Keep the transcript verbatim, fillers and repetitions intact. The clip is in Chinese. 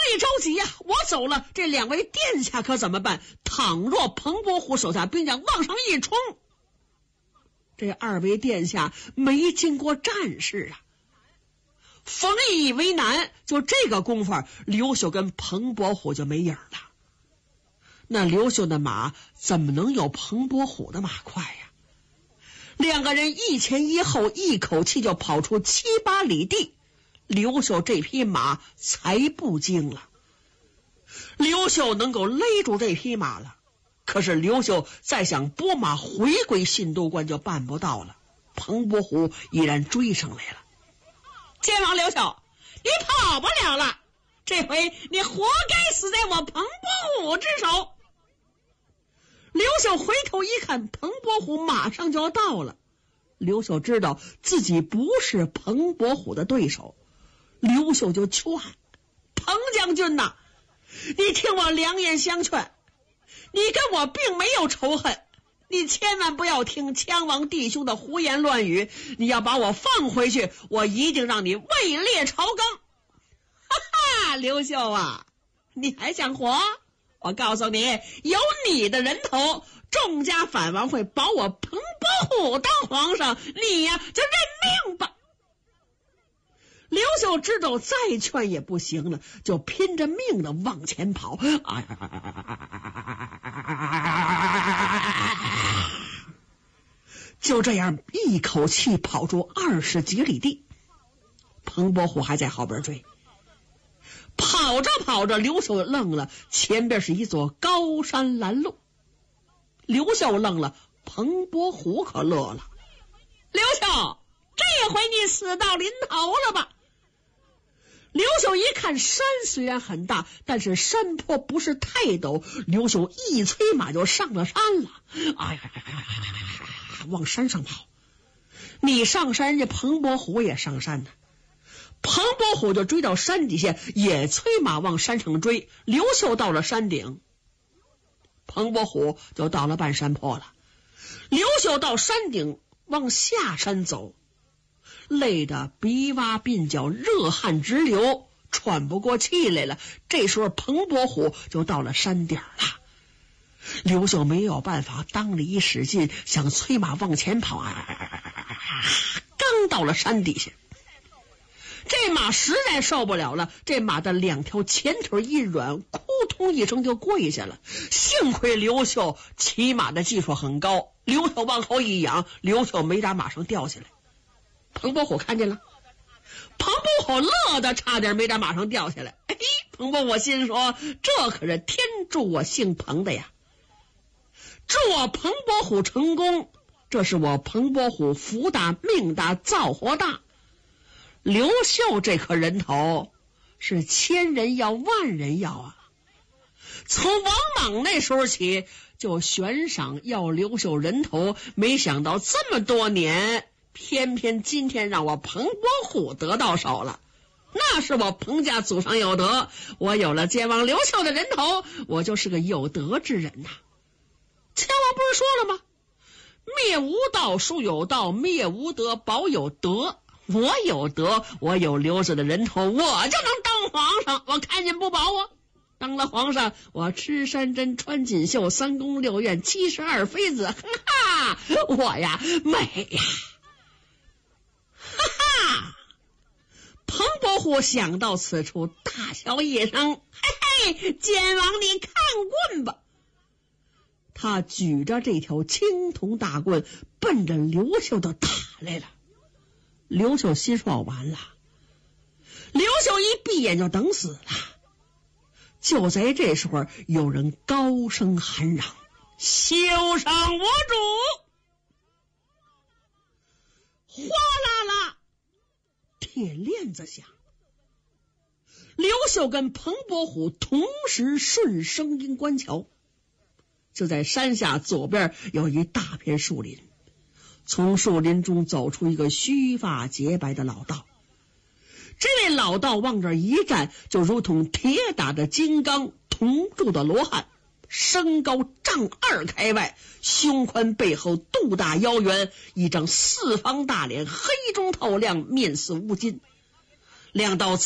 别着急呀、啊，我走了，这两位殿下可怎么办？倘若彭伯虎手下兵将往上一冲，这二位殿下没经过战事啊，冯异为难。就这个功夫，刘秀跟彭伯虎就没影了。那刘秀的马怎么能有彭伯虎的马快呀？两个人一前一后，一口气就跑出七八里地，刘秀这匹马才不惊了。刘秀能够勒住这匹马了，可是刘秀再想拨马回归信都关就办不到了。彭伯虎依然追上来了。剑王刘秀，你跑不了了，这回你活该死在我彭伯虎之手。刘秀回头一看，彭伯虎马上就要到了。刘秀知道自己不是彭伯虎的对手，刘秀就劝彭将军呐、啊，你听我良言相劝，你跟我并没有仇恨，你千万不要听羌王弟兄的胡言乱语，你要把我放回去，我一定让你位列朝纲。哈哈，刘秀啊，你还想活？我告诉你，有你的人头，众家反王会保我彭伯虎当皇上，你呀就认命吧。刘秀知道再劝也不行了，就拼着命的往前跑。啊、就这样一口气跑出二十几里地，彭伯虎还在后边追。跑着跑着，刘秀愣了，前边是一座高山拦路。刘秀愣了，彭伯虎可乐了。刘秀，这回你死到临头了吧？刘秀一看，山虽然很大，但是山坡不是太陡，刘秀一催马就上了山了。哎呀，往山上跑。你上山，人家彭伯虎也上山呢。彭伯虎就追到山底下，也催马往山上追。刘秀到了山顶，彭伯虎就到了半山坡了。刘秀到山顶往下山走，累得鼻洼鬓角，热汗直流，喘不过气来了。这时候彭伯虎就到了山顶了。刘秀没有办法，当里一使劲，想催马往前跑，啊、刚到了山底下，这马实在受不了了，这马的两条前腿一软，扑通一声就跪下了。幸亏刘秀骑马的技术很高，刘秀往后一仰，刘秀没打马上掉下来。彭伯虎看见了，彭伯虎乐得差点没打马上掉下来。哎，彭伯虎心说，这可是天助我姓彭的呀，祝我彭伯虎成功，这是我彭伯虎福大命大造化大。刘秀这颗人头是千人要万人要啊！从王莽那时候起就悬赏要刘秀人头，没想到这么多年，偏偏今天让我彭伯虎得到手了。那是我彭家祖上有德，我有了剑王刘秀的人头，我就是个有德之人呐、啊。前王不是说了吗？灭无道，树有道；灭无德，保有德。我有德，我有刘氏的人头，我就能当皇上。我看见不保我，当了皇上，我吃山珍，穿锦绣，三宫六院，七十二妃子，哈哈，我呀美呀，哈哈！彭伯虎想到此处，大笑一声：“嘿嘿，剑王你看棍吧！”他举着这条青铜大棍，奔着刘秀就打来了。刘秀心说完了，刘秀一闭眼就等死了。就在这时候，有人高声喊嚷：“休伤我主！”哗啦啦，铁链子响。刘秀跟彭伯虎同时顺声音观瞧，就在山下左边有一大片树林，从树林中走出一个须发洁白的老道。这位老道往这一站，就如同铁打的金刚，铜铸的罗汉，身高丈二开外，胸宽背厚，肚大腰圆，一张四方大脸，黑中透亮，面似乌金。两道